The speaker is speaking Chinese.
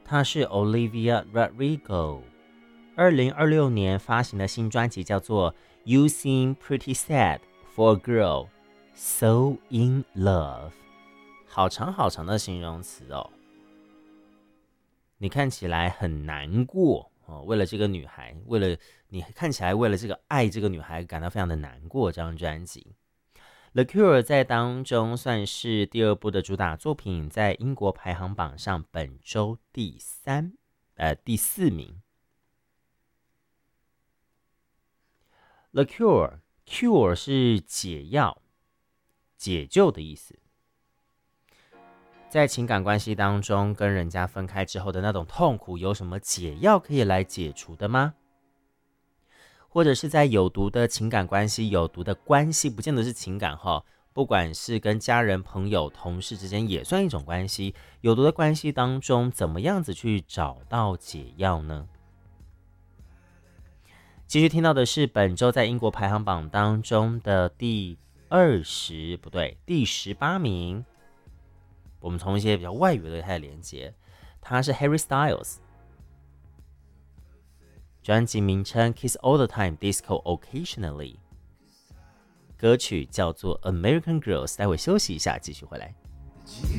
她是 Olivia Rodrigo， 2026年发行的新专辑叫做 You Seem Pretty Sad for a Girl So in Love， 好长好长的形容词哦。你看起来很难过哦，为了这个女孩，你看起来为了这个爱这个女孩感到非常的难过。这张专辑 The Cure 在当中算是第二部的主打作品，在英国排行榜上本周第4名。The Cure 是解药、解救的意思。在情感关系当中，跟人家分开之后的那种痛苦，有什么解药可以来解除的吗？或者是在有毒的情感关系、有毒的关系，不见得是情感哈，不管是跟家人、朋友、同事之间，也算一种关系。有毒的关系当中，怎么样子去找到解药呢？继续听到的是本周在英国排行榜当中的第18名。我们从一些比较外语的开始连接，他是 Harry Styles， 专辑名称 Kiss All the Time Disco Occasionally， 歌曲叫做 American Girls。待会休息一下，继续回来。